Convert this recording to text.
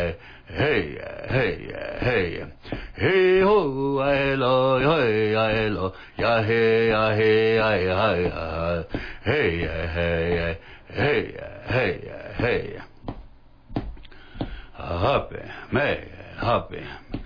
hey, hey, hey, hey, ho, I lo, hey, I lo, ya, hey, ya, hey, I, hey, hey, hey, hey, hey, happy, may, happy.